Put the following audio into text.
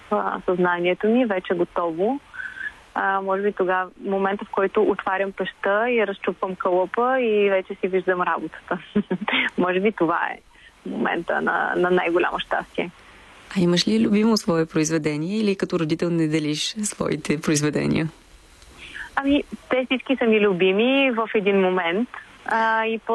съзнанието ми, вече готово. Може би тогава момента, в който отварям пещта и разчупвам кълъпа и вече си виждам работата. Може би това е момента на най-голямо щастие. А имаш ли любимо свое произведение или като родител не делиш своите произведения? Те всички са ми любими в един момент. И